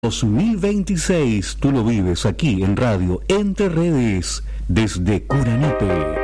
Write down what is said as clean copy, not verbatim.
2026, tú lo vives aquí en Radio Entre Redes, desde Curanipe.